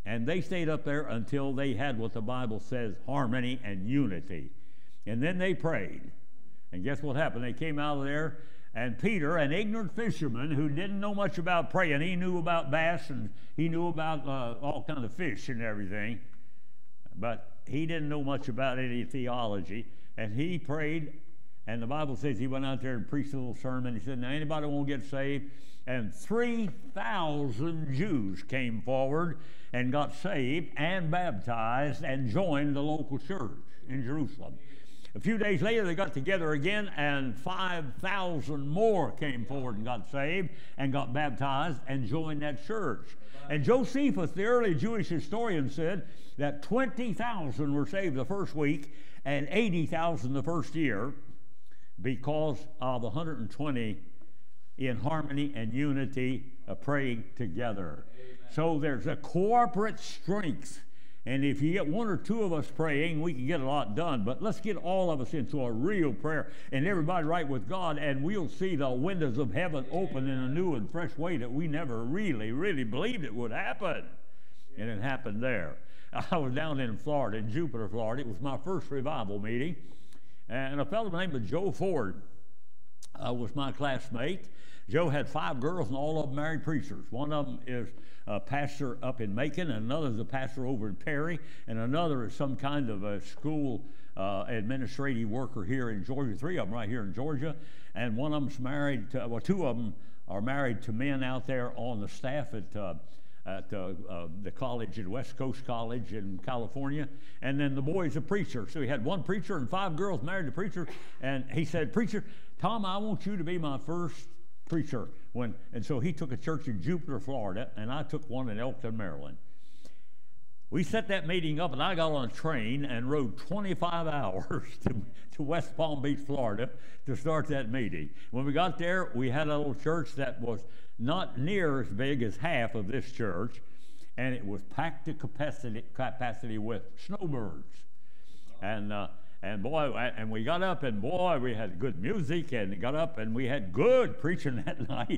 And they stayed up there until they had what the Bible says, harmony and unity. And then they prayed. And guess what happened? They came out of there, and Peter, an ignorant fisherman who didn't know much about praying, he knew about bass and he knew about all kinds of fish and everything, but he didn't know much about any theology. And he prayed, and the Bible says he went out there and preached a little sermon. He said, now anybody want to get saved? And 3,000 Jews came forward and got saved and baptized and joined the local church in Jerusalem. A few days later, they got together again, and 5,000 more came forward and got saved and got baptized and joined that church. And Josephus, the early Jewish historian, said that 20,000 were saved the first week and 80,000 the first year because of 120 in harmony and unity praying together. Amen. So there's a corporate strength. And if you get one or two of us praying, we can get a lot done. But let's get all of us into a real prayer and everybody right with God, and we'll see the windows of heaven open in a new and fresh way that we never really believed it would happen. And it happened there. I was down in Florida, in Jupiter, Florida. It was my first revival meeting. And a fellow named Joe Ford was my classmate. Joe had 5 girls, and all of them married preachers. One of them is a pastor up in Macon, and another is a pastor over in Perry, and another is some kind of a school administrative worker here in Georgia. 3 of them right here in Georgia, and one of them's married to, well, 2 of them are married to men out there on the staff at the college at West Coast College in California, and then the boy's a preacher. So he had 1 preacher and 5 girls married to preacher, and he said, "Preacher, Tom, I want you to be my first preacher." And so he took a church in Jupiter, Florida, and I took one in Elkton, Maryland. We set that meeting up, and I got on a train and rode 25 hours to West Palm Beach, Florida, to start that meeting. When we got there, we had a little church that was not near as big as half of this church, and it was packed to capacity with snowbirds. And boy, and we got up, and boy, we had good music, and got up, and we had good preaching that night.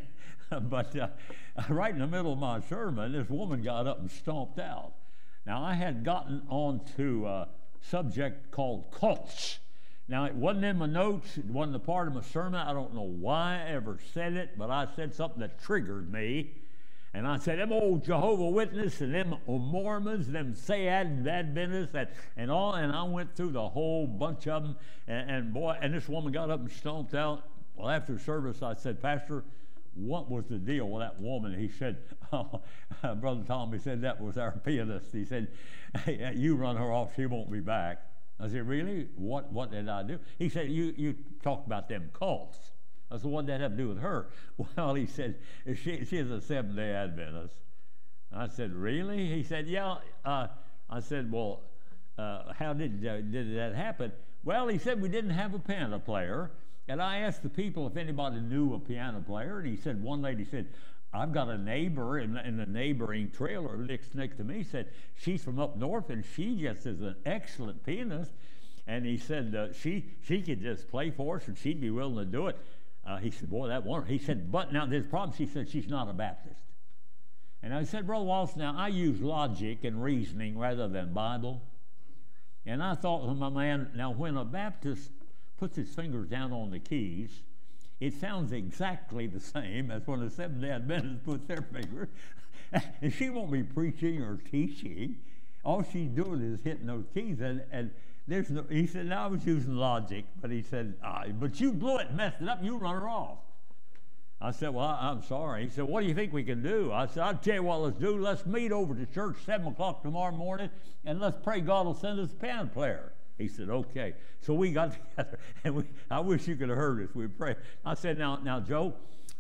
But right in the middle of my sermon, this woman got up and stomped out. Now, I had gotten onto a subject called cults. Now, it wasn't in my notes. It wasn't a part of my sermon. I don't know why I ever said it, but I said something that triggered me. And I said, them old Jehovah Witnesses and them Mormons, them Adventists, and all, and I went through the whole bunch of them, and boy, and this woman got up and stomped out. Well, after service, I said, "Pastor, what was the deal with that woman?" He said, "Oh, Brother Tom," he said, "that was our pianist." He said, "Hey, you run her off, she won't be back." I said, "Really? What did I do?" He said, you talked about them cults. I said, "What did that have to do with her?" Well, he said, she is a Seventh-day Adventist. I said, "Really?" He said, "Yeah." I said, "Well, how did that happen?" Well, he said, "We didn't have a piano player." And I asked the people if anybody knew a piano player, and he said, one lady said, "I've got a neighbor in the neighboring trailer next to me," said, "she's from up north, and she just is an excellent pianist." And he said, she could just play for us, and she'd be willing to do it. He said, "Boy, that one." He said, "But now there's a problem." She said, "She's not a Baptist." And I said, "Brother Wallace, now I use logic and reasoning rather than Bible." And I thought, my man, now when a Baptist puts his fingers down on the keys, it sounds exactly the same as when a Seventh-day Adventist puts their finger. And she won't be preaching or teaching. All she's doing is hitting those keys. And there's no, he said, "No, I was using logic." But he said, "But you blew it and messed it up. You run her off." I said, "Well, I'm sorry." He said, "What do you think we can do?" I said, "I'll tell you what let's do. Let's meet over to church 7 o'clock tomorrow morning, and let's pray God will send us a piano player." He said, "Okay." So we got together, and I wish you could have heard us. We prayed. I said, now, Joe,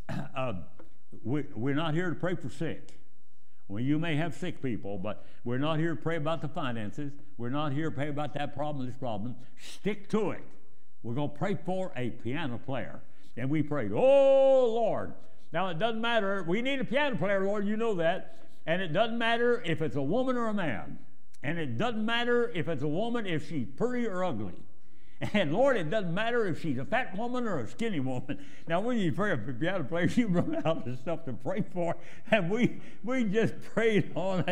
we're not here to pray for sick. Well, you may have sick people, but we're not here to pray about the finances. We're not here to pray about that problem, this problem. Stick to it. We're going to pray for a piano player. And we prayed, "Oh, Lord." Now, it doesn't matter. We need a piano player, Lord. You know that. And it doesn't matter if it's a woman or a man. And it doesn't matter if it's a woman, if she's pretty or ugly. And Lord, it doesn't matter if she's a fat woman or a skinny woman. Now, when you pray for piano players, you run out of stuff to pray for. And we just prayed on